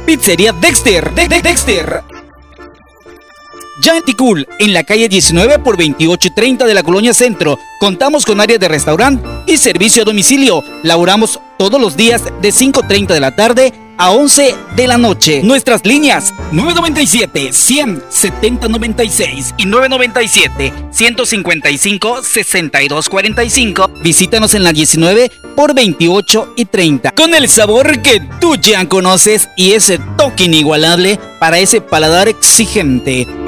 Pizzería Dexter. Dexter. Ya en Ticul, en la calle 19 por 2830 de la Colonia Centro, contamos con área de restaurante y servicio a domicilio. Laboramos todos los días de 5:30 de la tarde a 11 de la noche. Nuestras líneas 997-100-7096 y 997-155-6245. Visítanos en la 19 por 28 y 30. Con el sabor que tú ya conoces y ese toque inigualable para ese paladar exigente.